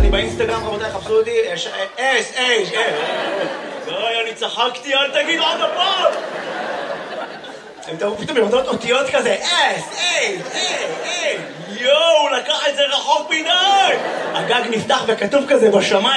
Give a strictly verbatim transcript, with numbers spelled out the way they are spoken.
אני באינסטגרם, רבותיי, חפשו אותי, אס, אס, אס. אוי, אני צחקתי, אל תגיד עוד הפעם. הם תראו פתאום יורדות אותיות כזה, אס, אס, אס, אס. יואו, לקח את זה רחוק מדי. הגג נפתח וכתוב כזה בשמיים.